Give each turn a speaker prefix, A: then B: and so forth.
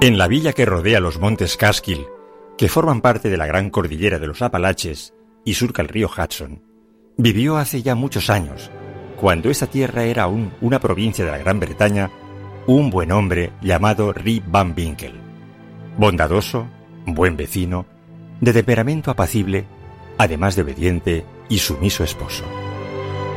A: En la villa que rodea los montes Catskill, que forman parte de la gran cordillera de los Apalaches y surca el río Hudson, vivió hace ya muchos años, cuando esa tierra era aún una provincia de la Gran Bretaña, un buen hombre llamado Rip Van Winkle. Bondadoso, buen vecino, de temperamento apacible, además de obediente y sumiso esposo.